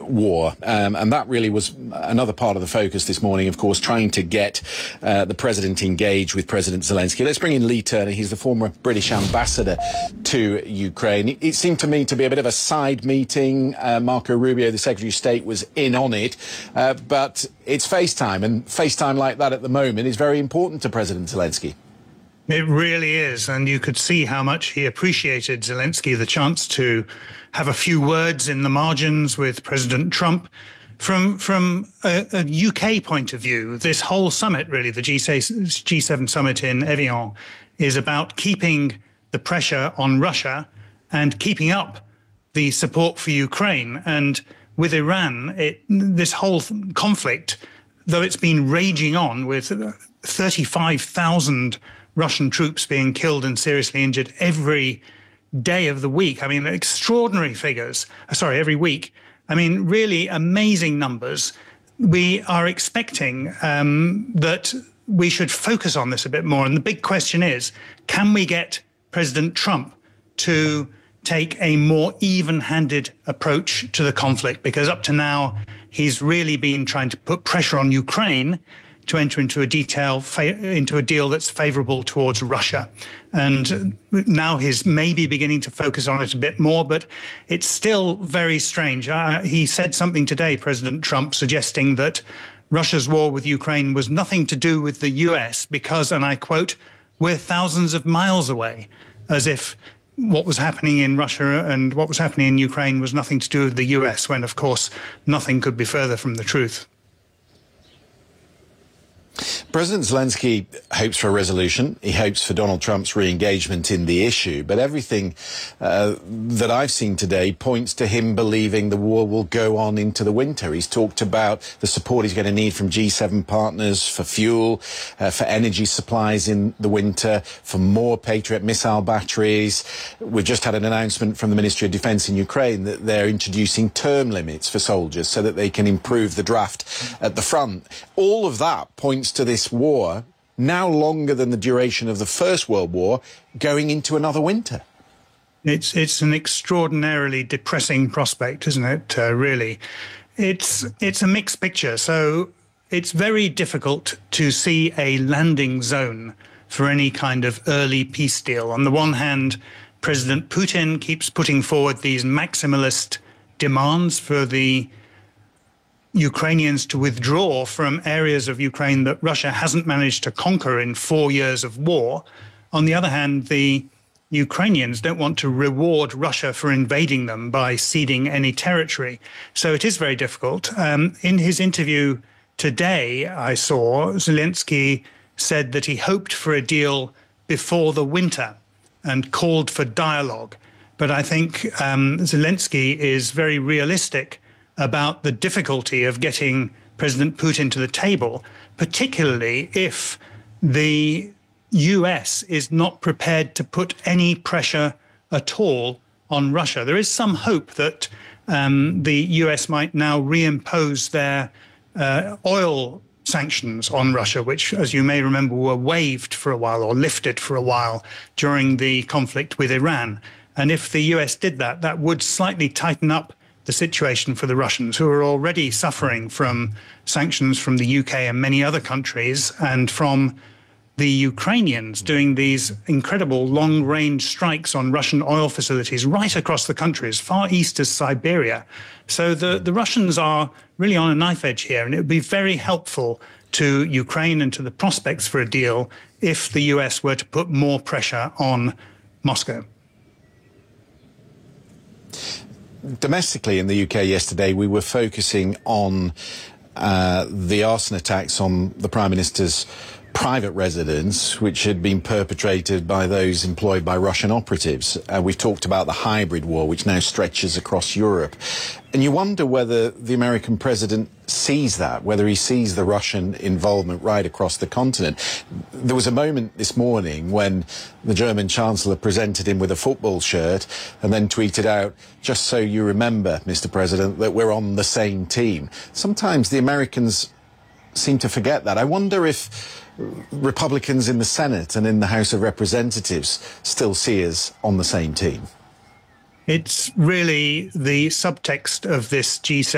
war, and that really was another part of the focus this morning, of course, trying to get the president engaged with President Zelensky. Let's bring in Lee Turner. He's the former British ambassador to Ukraine. It seemed to me to be a bit of a side meeting. Marco Rubio, the Secretary of State, was in on it, but it's FaceTime, and FaceTime like that at the moment is very important to President Zelensky. It really is, and you could see how much he appreciated Zelensky, the chance to have a few words in the margins with President Trump. From a UK point of view, this whole summit, really, the G7 summit in Evian, is about keeping the pressure on Russia and keeping up the support for Ukraine. And with Iran, this whole conflict, though it's been raging on with 35,000 Russian troops being killed and seriously injured every day of the week. I mean, extraordinary figures. Sorry, every week. I mean, really amazing numbers. We are expecting that we should focus on this a bit more. And the big question is, can we get President Trump to take a more even-handed approach to the conflict? Because up to now, he's really been trying to put pressure on Ukraine to enter into a deal that's favorable towards Russia. And now he's maybe beginning to focus on it a bit more, but it's still very strange. He said something today, President Trump, suggesting that Russia's war with Ukraine was nothing to do with the US because, and I quote, "we're thousands of miles away," as if what was happening in Russia and what was happening in Ukraine was nothing to do with the US, when, of course, nothing could be further from the truth. President Zelensky hopes for a resolution. He hopes for Donald Trump's re-engagement in the issue. But everything that I've seen today points to him believing the war will go on into the winter. He's talked about the support he's going to need from G7 partners for fuel, for energy supplies in the winter, for more Patriot missile batteries. We've just had an announcement from the Ministry of Defense in Ukraine that they're introducing term limits for soldiers so that they can improve the draft at the front. All of that points to this war, now longer than the duration of the First World War, going into another winter. It's an extraordinarily depressing prospect, isn't it, really? It's a mixed picture. So it's very difficult to see a landing zone for any kind of early peace deal. On the one hand, President Putin keeps putting forward these maximalist demands for the Ukrainians to withdraw from areas of Ukraine that Russia hasn't managed to conquer in 4 years of war. On the other hand, the Ukrainians don't want to reward Russia for invading them by ceding any territory. So it is very difficult. In his interview today, I saw Zelensky said that he hoped for a deal before the winter and called for dialogue. But I think Zelensky is very realistic about the difficulty of getting President Putin to the table, particularly if the US is not prepared to put any pressure at all on Russia. There is some hope that the US might now reimpose their oil sanctions on Russia, which, as you may remember, were waived for a while or lifted for a while during the conflict with Iran. And if the US did that, that would slightly tighten up the situation for the Russians, who are already suffering from sanctions from the UK and many other countries, and from the Ukrainians doing these incredible long-range strikes on Russian oil facilities right across the country, as far east as Siberia. So the Russians are really on a knife edge here, and it would be very helpful to Ukraine and to the prospects for a deal if the US were to put more pressure on Moscow. Domestically in the UK yesterday, we were focusing on the arson attacks on the Prime Minister's private residence, which had been perpetrated by those employed by Russian operatives. We've talked about the hybrid war, which now stretches across Europe. And you wonder whether the American president sees that, whether he sees the Russian involvement right across the continent. There was a moment this morning when the German Chancellor presented him with a football shirt and then tweeted out, "Just so you remember, Mr. President, that we're on the same team." Sometimes the Americans seem to forget that. I wonder if Republicans in the Senate and in the House of Representatives still see us on the same team. It's really the subtext of this G7